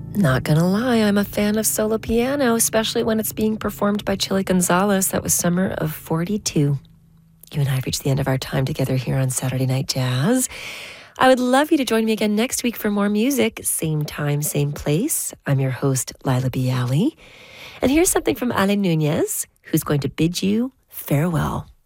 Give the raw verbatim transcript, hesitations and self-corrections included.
Not gonna lie, I'm a fan of solo piano, especially when it's being performed by Chili Gonzalez. That was Summer of forty-two. You and I have reached the end of our time together here on Saturday Night Jazz. I would love you to join me again next week for more music. Same time, same place. I'm your host, Lila Bialy. And here's something from Ale Nunez, who's going to bid you farewell.